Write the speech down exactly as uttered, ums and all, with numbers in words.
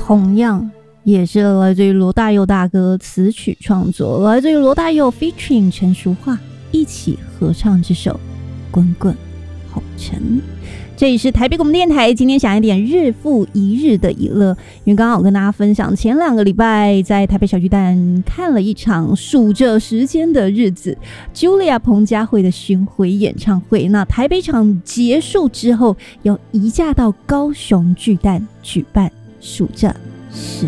同样也是来自于罗大佑大哥词曲创作，来自于罗大佑 featuring 陈淑桦一起合唱这首《滚滚红尘》。这里是台北广播电台，今天想一点日复一日的娱乐，因为刚刚我跟大家分享，前两个礼拜在台北小巨蛋看了一场数着时间的日子 Julia 彭佳慧的巡回演唱会。那台北场结束之后，要移驾到高雄巨蛋举办数着时